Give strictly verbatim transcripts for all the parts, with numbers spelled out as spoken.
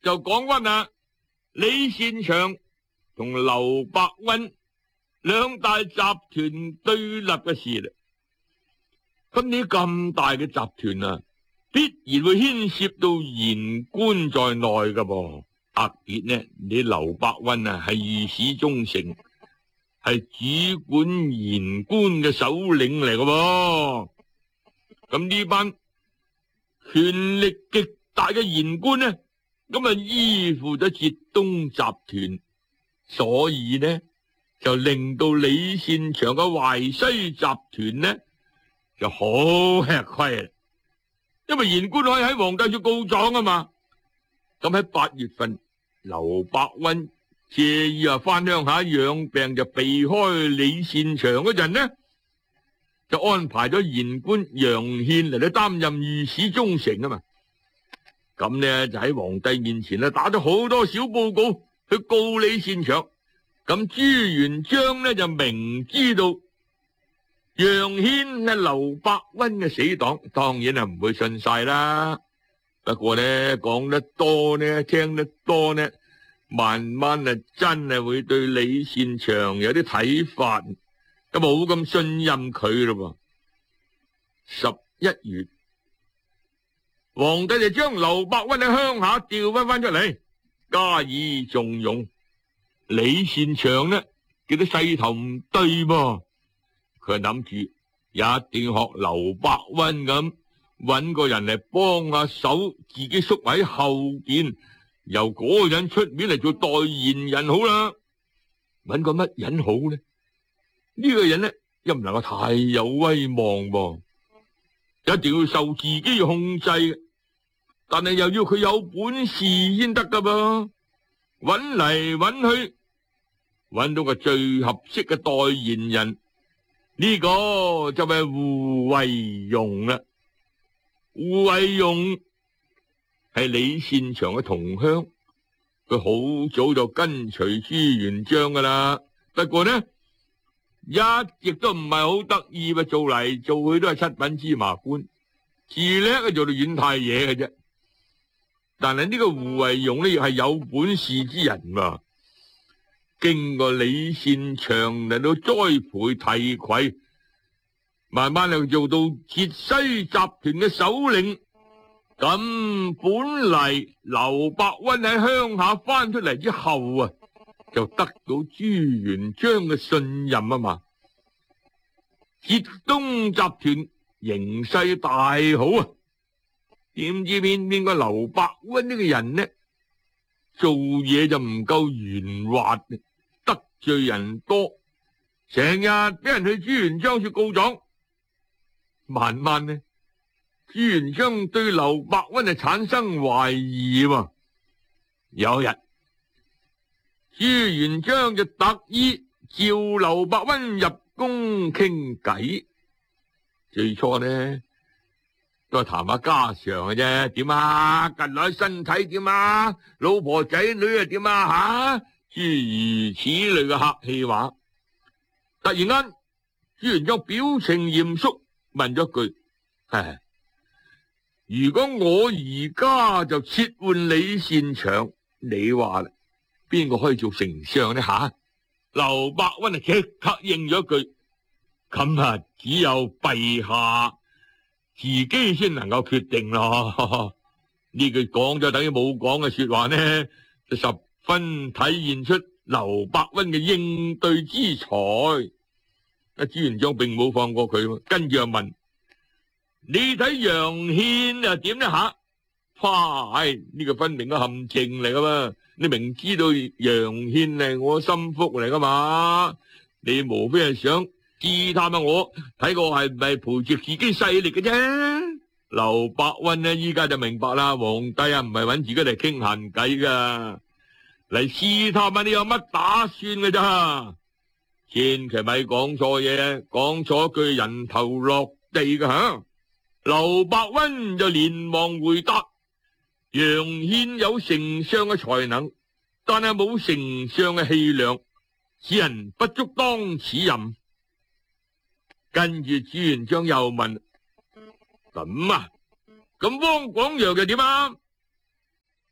就講翻啦，李善長同劉伯溫兩大集團對立嘅事啦。咁呢咁大嘅集團啊，必然會牽涉到言官在內噶噃。特別呢，你劉伯溫啊係御史中丞，係主管言官嘅首領嚟噶噃。咁呢班權力極大嘅言官呢，咁啊依附咗浙東集團，所以呢就令到李善長嘅淮西集團呢就好吃虧啊！因為言官可以喺皇帝處告狀啊嘛。咁喺八月份，劉伯溫借意啊翻鄉下養病，就避開李善長嗰陣呢，就安排咗言官楊憲嚟到擔任御史中丞啊嘛。咁呢就喺皇帝面前咧打咗好多小報告去告李善長。咁朱元璋呢就明知道楊憲係劉伯溫嘅死黨，當然係唔會信晒啦。不過呢講得多呢，聽得多呢，慢慢啊真係會對李善長有啲睇法，咁冇咁信任佢咯。十一月，皇帝就將劉伯溫喺鄉下調翻翻出嚟，加以重用。李善長呢見到勢頭唔對噃，佢諗住一定要學劉伯溫咁，搵個人嚟幫下手，自己縮喺後邊，由嗰個人出面嚟做代言人好啦。搵個乜人好呢？呢、這個人呢又唔能夠太有威望噃，一定要受自己控制，但係又要佢有本事先得噶噃。搵嚟搵去，搵到個最合適嘅代言人，呢、這個就係胡惟庸啦。胡惟庸係李善長嘅同鄉，佢好早就跟隨朱元璋噶啦。不過呢，一直都唔係好得意，做嚟做去都係七品芝麻官，自叻做到縣太爺嘅啫。但係呢個胡惟庸呢，亦係有本事之人嘛。經過李善長嚟到栽培提攜，慢慢又做到浙西集團嘅首領。咁本嚟劉伯溫喺鄉下翻出嚟之後啊，就得到朱元璋嘅信任啊嘛。浙東集團形勢大好啊，點知偏偏個劉伯溫呢個人呢，做嘢就唔夠圓滑，得罪人多，成日俾人去朱元璋處告狀。慢慢呢，朱元璋對劉伯溫就產生懷疑喎。有一日，朱元璋就特意召劉伯溫入宮傾偈。最初呢都係談下家常嘅啫，點啊？近來身體點啊？老婆仔女啊點啊？吓，諸如此類嘅客氣話。突然間，朱元璋表情嚴肅，問咗句：唉，如果我而家就撤換李善長，你話啦，邊個可以做丞相呢？吓，劉伯溫啊，即刻應咗句：咁啊，只有陛下自己先能夠決定咯。呢句講咗等於冇講嘅說話呢，就十分體現出劉伯溫嘅應對之才。阿朱元璋並冇放過佢，跟住又問：你睇楊憲又點呢？吓，哇！唉，呢個分明嘅陷阱嚟噶嘛！你明知道楊憲係我心腹嚟噶嘛？你無非係想試探下我，睇我係唔係陪住自己勢力嘅啫。劉伯溫呢，依家就明白啦，皇帝啊，唔係搵自己嚟傾閒偈噶，嚟試探下你有乜打算嘅咋。千祈咪講錯嘢，講錯句人頭落地㗎吓。劉伯溫就連忙回答：楊憲有丞相嘅才能，但係冇丞相嘅氣量，此人不足當此任。跟住朱元璋又問：咁啊，咁汪廣洋又點啊？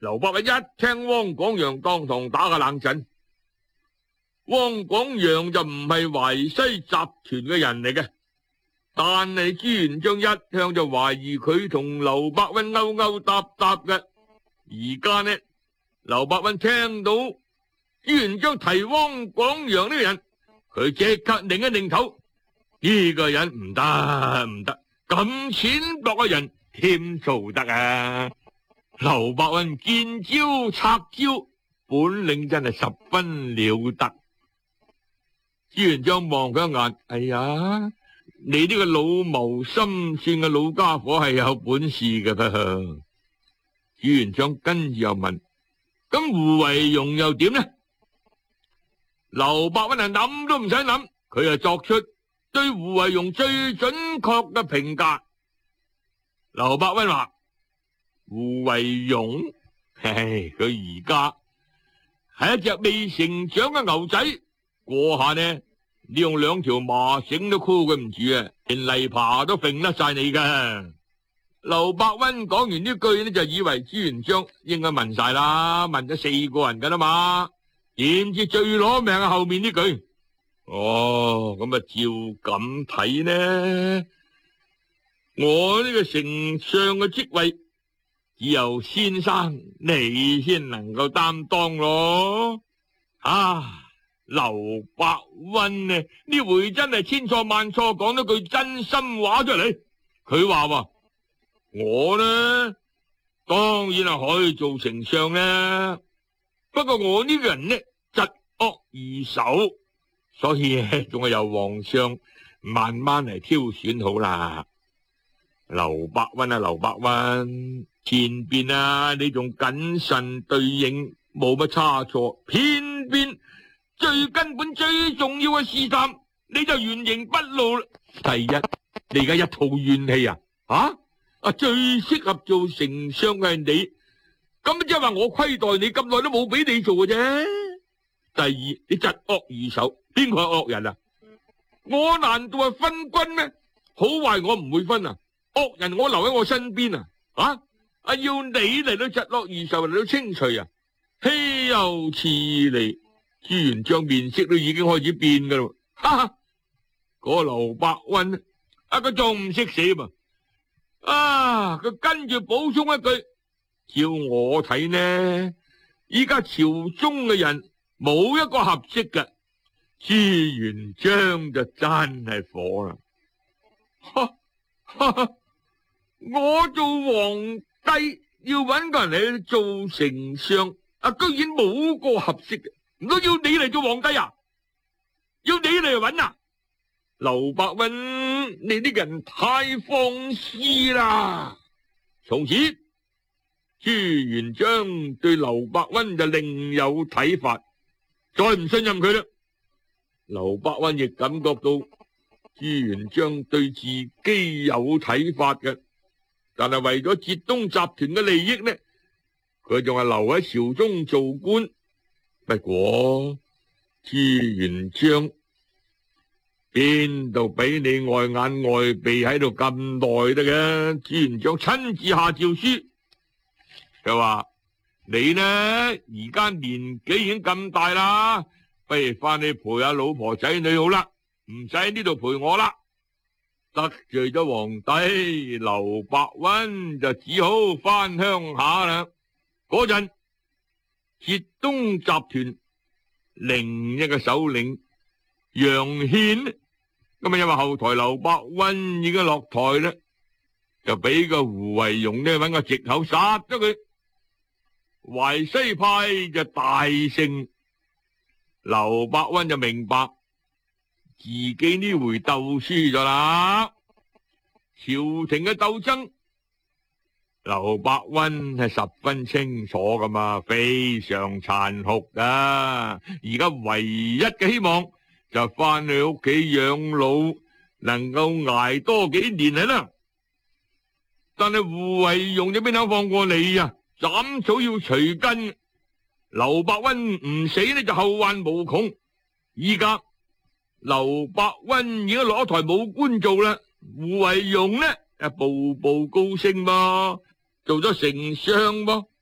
劉伯溫一聽汪廣洋當堂打個冷震。汪廣洋就唔係淮西集團嘅人嚟嘅，但係朱元璋一向就懷疑佢同劉伯溫勾勾搭搭嘅。而家呢，劉伯溫聽到朱元璋提汪廣洋呢個人，佢即刻擰一擰頭，呢個人唔得唔得，咁淺薄嘅人點做得啊？劉伯溫見招拆招，本領真係十分了得。朱元璋望佢一眼，哎呀，你呢個老謀深算嘅老家伙係有本事嘅噃。朱元璋跟住又問：咁胡惟庸又點呢？劉伯溫啊諗都唔使諗，佢就作出對胡惟庸最準確嘅評價。劉伯溫話：胡惟庸，唉，佢而家係一隻未成長嘅牛仔。過下呢，你用兩條麻繩都箍佢唔住啊，連泥爬都揈甩晒你噶。劉伯溫講完呢句呢，就以為朱元璋應該問晒啦，問咗四個人噶啦嘛，點知最攞命係後面呢句。哦，咁啊照咁睇呢，我呢個丞相嘅職位只有先生你先能夠擔當咯。啊！劉伯溫呢呢回真係千錯萬錯講咗句真心話出嚟。佢話話我呢當然係可以做丞相啦，不過我呢個人呢疾惡如仇，所以仲係由皇上慢慢嚟挑選好啦。劉伯溫啊劉伯溫，前邊啊你仲謹慎對應冇乜差錯，偏偏最根本最重要嘅試探，你就原形畢露啦。第一，你而家一肚怨氣啊！啊啊，最適合做丞相嘅係你，咁即係話我虧待你咁耐都冇俾你做嘅啫。第二，你疾惡如仇，邊個係惡人啊？我難道係分君咩？好壞我唔會分啊！惡人我留喺我身邊啊！啊啊，要你嚟到疾惡如仇嚟到清除啊！豈有此理！朱元璋面色都已經開始變噶啦，哈哈！嗰個劉伯溫啊，佢仲唔識死嘛？啊，佢跟住補充一句：照我睇呢，依家朝中嘅人冇一個合適嘅，朱元璋就真係火啦！哈哈哈！我做皇帝要搵個人嚟做丞相，啊，居然冇個合適嘅。唔通要你嚟做皇帝啊？要你嚟搵啊？劉伯溫，你呢個人太放肆啦！從此，朱元璋對劉伯溫就另有睇法，再唔信任佢啦。劉伯溫亦感覺到朱元璋對自己有睇法嘅，但係為咗浙東集團嘅利益呢，佢仲係留喺朝中做官。不過朱元璋邊度俾你外眼外鼻喺度咁耐得嘅？朱元璋親自下詔書，就話你呢而家年紀已經咁大啦，不如翻去陪下老婆仔女好啦，唔使喺呢度陪我啦。得罪咗皇帝，劉伯溫就只好翻鄉下啦。嗰陣浙東集團另一個首領楊憲，咁啊因為後台劉伯溫已經落台啦，就俾個胡惟庸呢搵個藉口殺咗佢。淮西派就大勝，劉伯溫就明白自己呢回鬥輸咗啦。朝廷嘅鬥爭，劉伯溫係十分清楚噶嘛，非常殘酷噶。而家唯一嘅希望就翻去屋企養老，能夠挨多幾年係啦。但係胡惟庸就邊肯放過你啊？斬草要除根，劉伯溫唔死呢就後患無窮。依家劉伯溫已經落台冇官做啦，胡惟庸呢啊步步高升噃，做咗丞相噃。